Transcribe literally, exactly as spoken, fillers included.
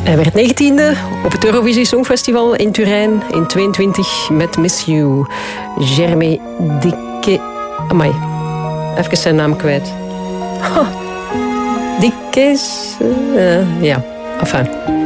Hij werd negentiende op het Eurovisie Songfestival in Turijn in tweeëntwintig met Miss You. Jeremy Dikke... Amai, even zijn naam kwijt. Ha. Dikkes... Uh, ja, enfin...